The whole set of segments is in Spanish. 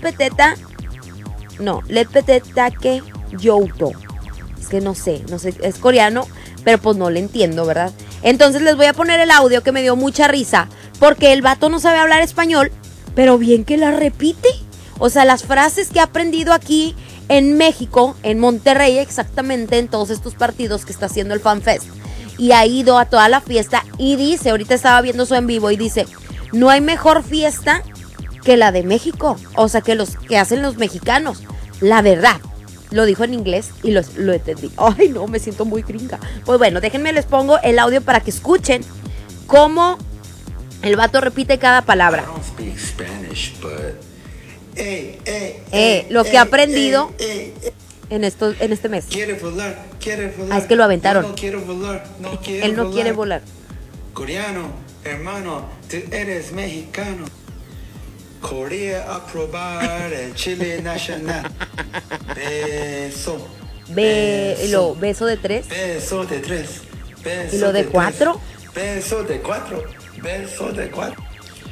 peteta. No, let peteta que youto. Es que no sé, es coreano, pero pues no le entiendo, ¿verdad? Entonces les voy a poner el audio que me dio mucha risa, porque el vato no sabe hablar español, pero bien que la repite. O sea, las frases que ha aprendido aquí en México, en Monterrey exactamente, en todos estos partidos que está haciendo el FanFest. Y ha ido a toda la fiesta y dice, ahorita estaba viendo su en vivo y dice, no hay mejor fiesta que la de México. O sea, que los que hacen los mexicanos. La verdad. Lo dijo en inglés y lo entendí. Ay, no, me siento muy gringa. Pues bueno, déjenme les pongo el audio para que escuchen cómo el vato repite cada palabra. Lo que ha aprendido en este mes. Es que lo aventaron. Él no quiere volar. Coreano, hermano, tú eres mexicano. Corea aprobar el Chile nacional. Beso. Beso de 3. Beso de 3. ¿Y lo de 4? Beso de 4. Beso de 4.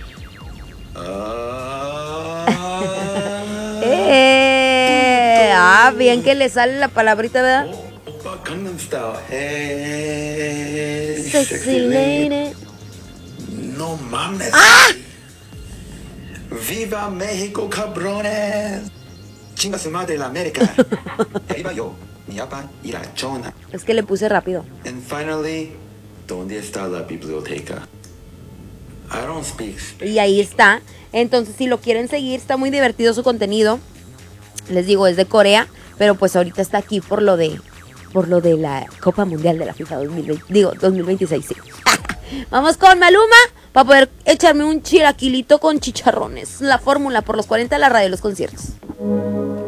Bien que le sale la palabrita, ¿verdad? Gangnam Style. Sexy lady. No mames. ¡Viva México, cabrones! Chinga su madre la América. Ahí va yo, mi papá y la chona. Es que le puse rápido. And finally, ¿dónde está la biblioteca? I don't speak. Y ahí está. Entonces, si lo quieren seguir, está muy divertido su contenido. Les digo, es de Corea, pero pues ahorita está aquí por lo de la Copa Mundial de la FIFA 2026, sí. Vamos con Maluma para poder echarme un chilaquilito con chicharrones. La fórmula por los 40 de la radio de los conciertos.